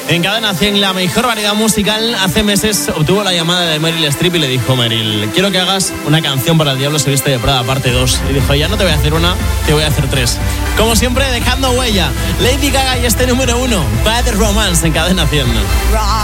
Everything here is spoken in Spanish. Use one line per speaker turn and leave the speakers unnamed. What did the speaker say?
En Cadena 100, la mejor variedad musical. Hace meses obtuvo la llamada de Meryl Streep y le dijo: Meryl, quiero que hagas una canción para El Diablo se viste de Prada, parte 2. Y dijo: ya no te voy a hacer una, te voy a hacer 3. Como siempre, dejando huella. Lady Gaga y este número 1, Bad Romance, en Cadena 100.